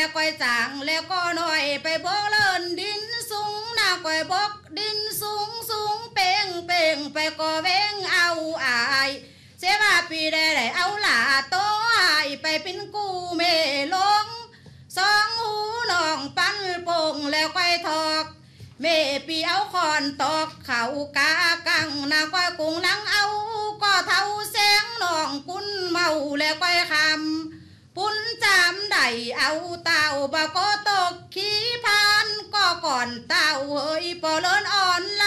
ก้อยจางแล้วก็หน่อยไปบกเลินดินสูงหน้าก้อยบกดินสูงสูงเป่งเป่งไปก็เว้งเอาอายเสว่าปีได้เอาหลาโตอายไปเป็นกูเมลงสองหูน้องปั้นโป่งแล้วก้อยทอกเมปีเอาคอนตอกเขากากังนาก้อยกุ้งลังเอาก็เท่าแสงน้องกุนเมาแล้วก้อยคำปุ้นจำได้เอาเต่าบ่ก็ตกขี้พานก็ก่อนเต่าเฮ้ยปอเลินอ่อน